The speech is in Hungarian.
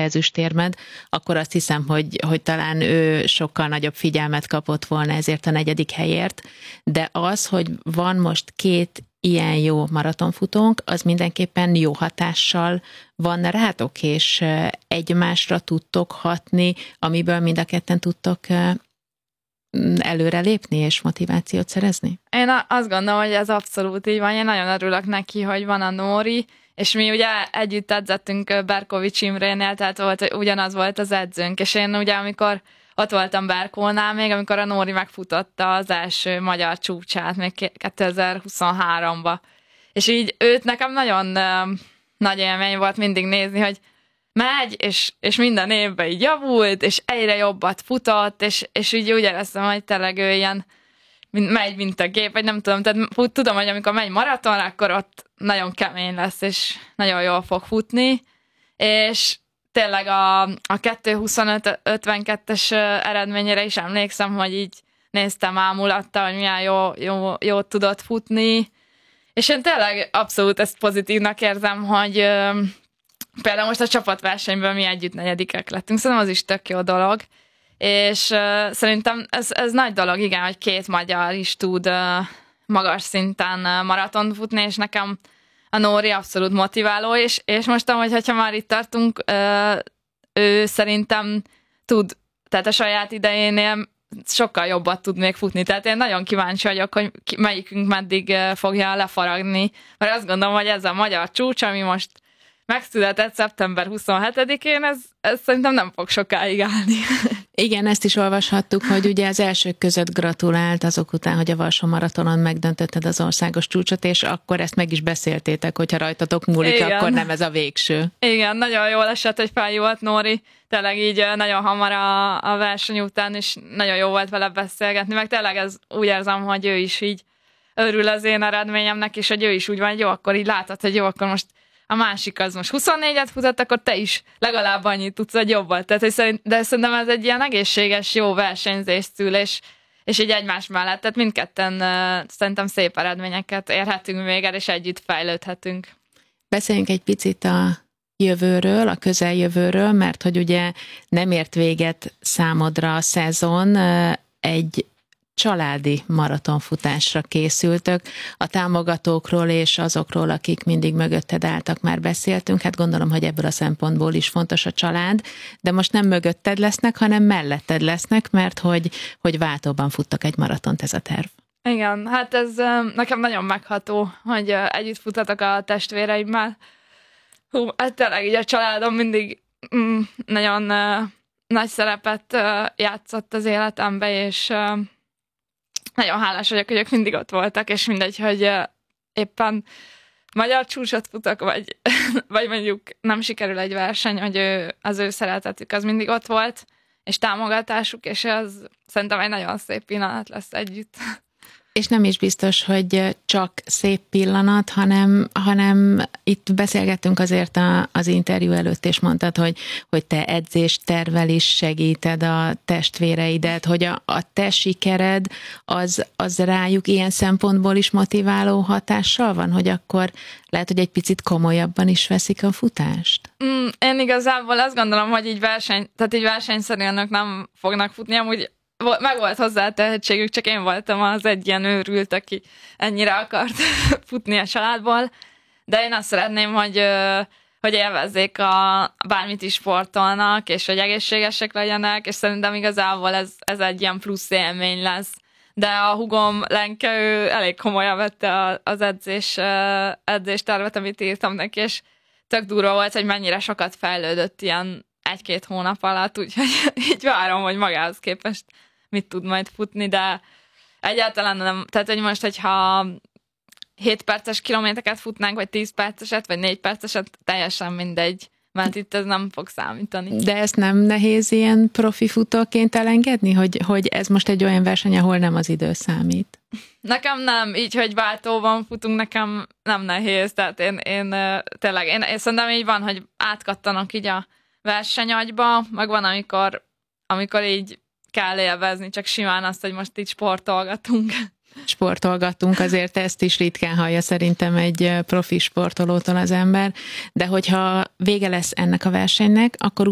ezüstérmed, akkor azt hiszem, hogy talán ő sokkal nagyobb figyelmet kapott volna ezért a 4. helyért, de az, hogy van most 2 ilyen jó maratonfutónk, az mindenképpen jó hatással van rátok, és egymásra tudtok hatni, amiből mind a ketten tudtok előrelépni és motivációt szerezni? Én azt gondolom, hogy ez abszolút így van. Én nagyon örülök neki, hogy van a Nóri, és mi ugye együtt edzettünk Berkovics Imrénél, tehát ugyanaz volt az edzőnk, és én ugye amikor ott voltam Berkónál még, amikor a Nóri megfutotta az első magyar csúcsát, még 2023-ba. És így őt nekem nagyon nagy élmény volt mindig nézni, hogy megy, és minden évben így javult, és egyre jobbat futott, és így úgy éreztem, hogy tényleg ő ilyen megy, mint a gép, vagy nem tudom, tehát tudom, hogy amikor megy maratonra, akkor ott nagyon kemény lesz, és nagyon jól fog futni, és tényleg a 2:25:52-es eredményére is emlékszem, hogy így néztem ámulatta, hogy milyen jó tudott futni, és én tényleg abszolút ezt pozitívnak érzem, hogy például most a csapatversenyben mi együtt 4. lettünk, szerintem az is tök jó dolog, és szerintem ez nagy dolog, igen, hogy 2 magyar is tud magas szinten maratont futni, és nekem a Nóri abszolút motiváló, és most hogyha már itt tartunk, ő szerintem tud, tehát a saját idejénél sokkal jobbat tud még futni, tehát én nagyon kíváncsi vagyok, hogy melyikünk meddig fogja lefaragni, mert azt gondolom, hogy ez a magyar csúcs, ami most megszületett szeptember 27-én, ez szerintem nem fog sokáig állni. Igen, ezt is olvashattuk, hogy ugye az elsők között gratulált azok után, hogy a Varsó maratonon megdöntötted az országos csúcsot, és akkor ezt meg is beszéltétek, hogyha rajtatok múlik, igen, akkor nem ez a végső. Igen, nagyon jól esett, hogy felhívott Nóri, tényleg így nagyon hamar a verseny után, és nagyon jó volt vele beszélgetni, meg tényleg ez úgy érzem, hogy ő is így örül az én eredményemnek, és hogy ő is úgy van, hogy jó, akkor így látod, hogy jó, akkor most a másik az most 24-et futott, akkor te is legalább annyit tudsz, hogy jobbat. Tehát, de szerintem ez egy ilyen egészséges, jó versenyzés szül, és így egymás mellett. Tehát mindketten szerintem szép eredményeket érhetünk még el, és együtt fejlődhetünk. Beszéljünk egy picit a jövőről, a közeljövőről, mert hogy ugye nem ért véget számodra a szezon, egy családi maratonfutásra készültök. A támogatókról és azokról, akik mindig mögötted álltak, már beszéltünk. Hát gondolom, hogy ebből a szempontból is fontos a család, de most nem mögötted lesznek, hanem melletted lesznek, mert hogy váltóban futtak egy maratont, ez a terv. Igen, hát ez nekem nagyon megható, hogy együtt futatok a testvéreimmel. Hát tényleg így a családom mindig nagyon nagy szerepet játszott az életembe, és nagyon hálás vagyok, hogy ők mindig ott voltak, és mindegy, hogy éppen magyar csúcsot futok, vagy mondjuk nem sikerül egy verseny, hogy az ő szeretetük az mindig ott volt, és támogatásuk, és az szerintem egy nagyon szép pillanat lesz együtt. És nem is biztos, hogy csak szép pillanat, hanem itt beszélgettünk azért az interjú előtt, és mondtad, hogy te edzéstervel is segíted a testvéreidet, hogy a te sikered az rájuk ilyen szempontból is motiváló hatással van, hogy akkor lehet, hogy egy picit komolyabban is veszik a futást? Én igazából azt gondolom, hogy így versenyszerűen ők nem fognak futni, amúgy meg volt hozzá a tehetségük, csak én voltam az egy ilyen őrült, aki ennyire akart futni a családból, de én azt szeretném, hogy élvezzék bármit is sportolnak, és hogy egészségesek legyenek, és szerintem igazából ez egy ilyen plusz élmény lesz. De a hugom Lenke, ő elég komolyan vette az edzéstervet, amit írtam neki, és tök durva volt, hogy mennyire sokat fejlődött ilyen 1-2 hónap alatt, úgyhogy így várom, hogy magához képest mit tud majd futni, de egyáltalán nem, tehát hogy most, hogyha 7 perces kilométereket futnánk, vagy 10 perceset, vagy 4 perceset, teljesen mindegy, mert itt ez nem fog számítani. De ezt nem nehéz ilyen profi futóként elengedni, hogy ez most egy olyan verseny, ahol nem az idő számít? Nekem nem, így, hogy váltóban futunk, nekem nem nehéz, tehát én szerintem így van, hogy átkattanak így a versenyagyba, meg van, amikor így kell élvezni, csak simán azt, hogy most így sportolgatunk, azért ezt is ritkán hallja szerintem egy profi sportolótól az ember, de hogyha vége lesz ennek a versenynek, akkor